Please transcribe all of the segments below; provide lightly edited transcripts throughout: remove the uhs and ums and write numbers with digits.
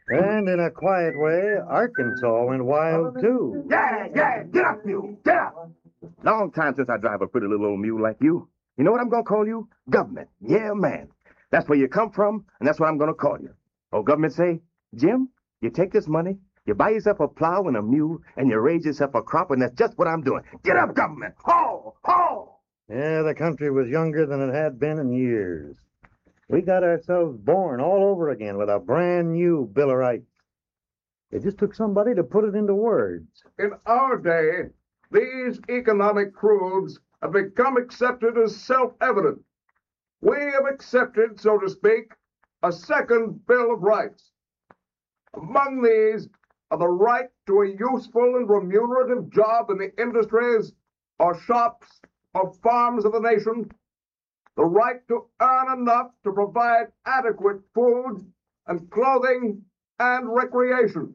And in a quiet way, Arkansas went wild, too. Yeah, get up, mule, get up. Long time since I drive a pretty little old mule like you. You know what I'm going to call you? Government. Yeah, man. That's where you come from, and that's what I'm going to call you. Oh, government say, Jim, you take this money, you buy yourself a plow and a mule, and you raise yourself a crop, and that's just what I'm doing. Get up, government. Haul, haul. Yeah, the country was younger than it had been in years. We got ourselves born all over again with a brand new Bill of Rights. It just took somebody to put it into words. In our day, these economic truths have become accepted as self-evident. We have accepted, so to speak, a second Bill of Rights. Among these are the right to a useful and remunerative job in the industries or shops or farms of the nation, the right to earn enough to provide adequate food and clothing and recreation.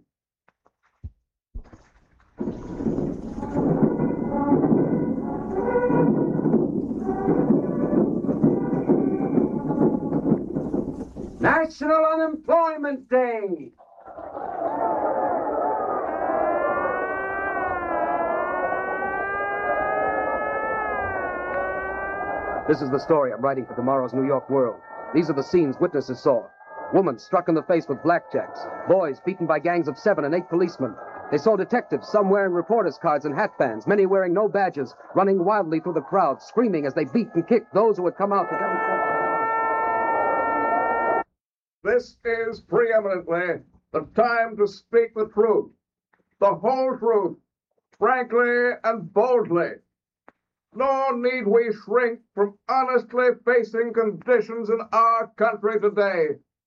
National Unemployment Day. This is the story I'm writing for tomorrow's New York World. These are the scenes witnesses saw. Woman struck in the face with blackjacks. Boys beaten by gangs of 7 and 8 policemen. They saw detectives, some wearing reporters' cards and hatbands, many wearing no badges, running wildly through the crowd, screaming as they beat and kicked those who had come out to demonstrate. This is preeminently the time to speak the truth, the whole truth, frankly and boldly. Nor need we shrink from honestly facing conditions in our country today.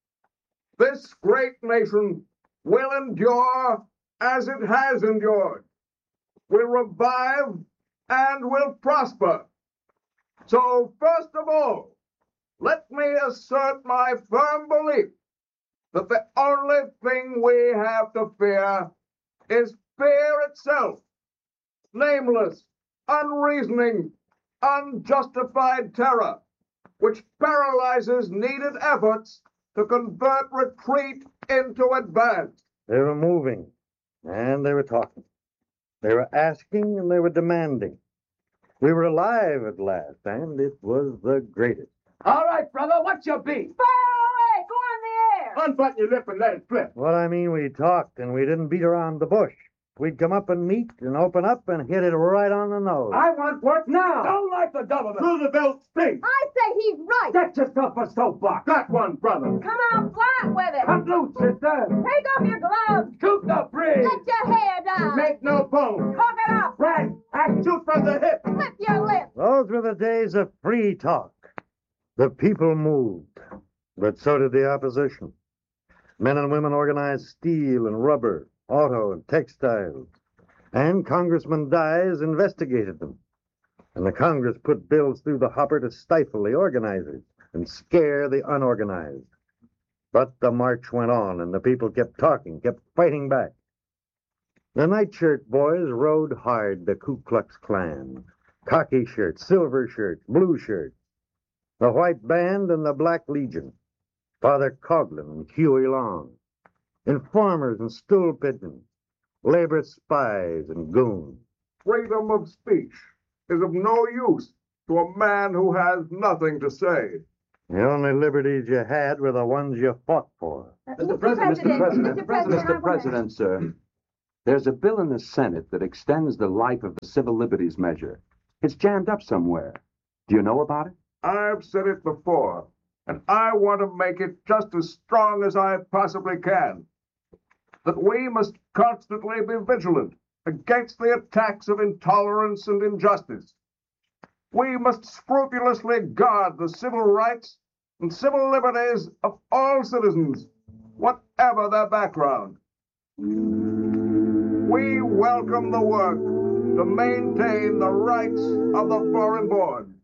This great nation will endure as it has endured, will revive and will prosper. So, first of all, let me assert my firm belief that the only thing we have to fear is fear itself, nameless, unreasoning, unjustified terror, which paralyzes needed efforts to convert retreat into advance. They were moving, and they were talking. They were asking, and they were demanding. We were alive at last, and it was the greatest. All right, brother, what's your beef? Fire away! Go on the air! Unbutton your lip and let it flip. What I mean, we talked, and we didn't beat around the bush. We'd come up and meet and open up and hit it right on the nose. I want work now. Don't like the government. Roosevelt stinks. I say he's right. Get yourself a soapbox. Got one, brother. Come out flat with it. Come loose, sister. Take off your gloves. Shoot the bridge. Let your hair down. Make no bones. Cock it up. Right. And shoot from the hip. Flip your lip. Those were the days of free talk. The people moved, but so did the opposition. Men and women organized steel and rubber, auto and textiles. And Congressman Dyes investigated them. And the Congress put bills through the hopper to stifle the organizers and scare the unorganized. But the march went on, and the people kept talking, kept fighting back. The nightshirt boys rode hard the Ku Klux Klan. Khaki shirts, silver shirts, blue shirts. The White Band and the Black Legion. Father Coughlin and Huey Long. Informers and stool pigeons. Labor spies and goons. Freedom of speech is of no use to a man who has nothing to say. The only liberties you had were the ones you fought for. Mr. President, Mr. President, sir. There's a bill in the Senate that extends the life of the civil liberties measure. It's jammed up somewhere. Do you know about it? I've said it before, and I want to make it just as strong as I possibly can. That we must constantly be vigilant against the attacks of intolerance and injustice. We must scrupulously guard the civil rights and civil liberties of all citizens, whatever their background. We welcome the work to maintain the rights of the foreign born.